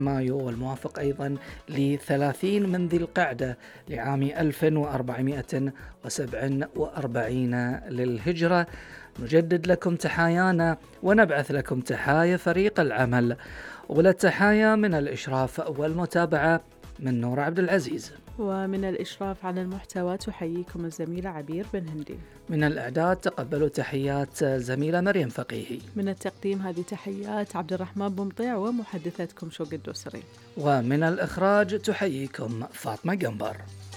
مايو، والموافق أيضا ل30 من ذي القعدة لعام 1447 للهجرة. نجدد لكم تحايانا ونبعث لكم تحايا فريق العمل، والتحايا من الإشراف والمتابعة من نور عبد العزيز، ومن الإشراف على المحتوى تحييكم الزميلة عبير بن هندي. من الإعداد تقبلوا تحيات زميلة مريم فقيهي، من التقديم هذه تحيات عبد الرحمن بمطيع ومحدثتكم شوق الدوسري، ومن الإخراج تحييكم فاطمة قنبر.